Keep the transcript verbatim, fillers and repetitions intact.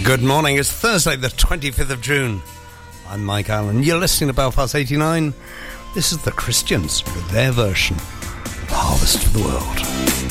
Good morning, it's Thursday the twenty-fifth of June. I'm Mike Allen, you're listening to Belfast eighty-nine. This is the Christians with their version of Harvest for the World.